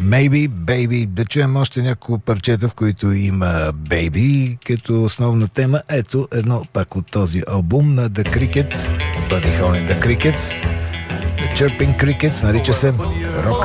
Maybe, Baby. Да чуем още няколко парчета, в които има Baby като основна тема. Ето едно пак от този албум на The Crickets. Buddy Holly and The Crickets. The Chirping Crickets, нарича се Rock